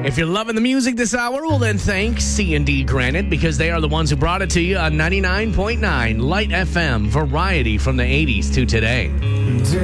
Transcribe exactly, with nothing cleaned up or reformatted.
If you're loving the music this hour, well then thank C and D Granite because they are the ones who brought it to you on ninety-nine point nine Light F M, variety from the eighties to today.